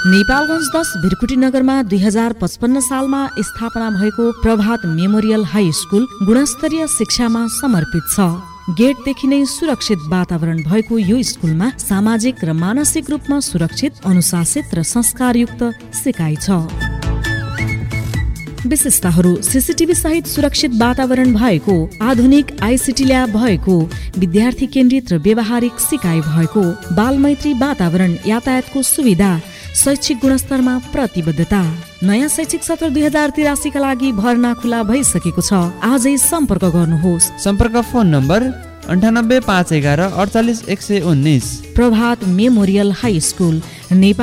नेपालगञ्ज 10 भिरकुटी नगरमा 2055 सालमा स्थापना भएको प्रभात मेमोरियल हाई स्कुल गुणस्तरीय शिक्षामा समर्पित छ। गेटदेखि नै सुरक्षित वातावरण भएको यो स्कुलमा सामाजिक र मानसिक रूपमा सुरक्षित, अनुशासित र संस्कारयुक्त सिकाइ छ। विशेषताहरू: सीसीटीभी सहित सुरक्षित वातावरण भएको, आधुनिक आईसीटी ल्याब भएको, विद्यार्थी केन्द्रित र व्यवहारिक सिकाइ भएको, बालमैत्री वातावरण, यातायातको सुविधा, शैक्षिक गुणस्तरमा प्रतिबद्धता। नयाँ शैक्षिक सत्र 2083 का लागि भर्ना खुला भइसकेको छ। आजै सम्पर्क गर्नुहोस्। सम्पर्क फोन नम्बर 98 511 48 119। प्रभात मेमोरियल हाई स्कुल, नेपाल।